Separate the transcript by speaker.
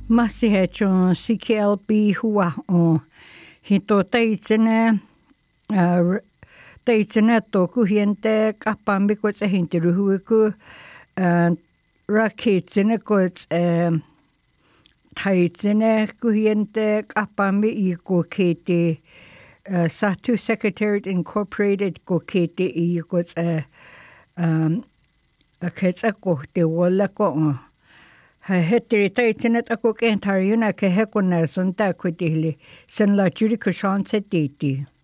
Speaker 1: Masi he chon CKLB hua o hito teitsene teitsene toku hiente kapambi ko tse hintiru huiku rakitsene ko tse taitsene ku hiente kapambi I ko kete Satu Secretariat Incorporated ko kete I ko tse ketsa ko te wala ko Hetiri taitsenet ako kentari yuna ke heko na sunta ko tihli sen la juri ko shanse titi.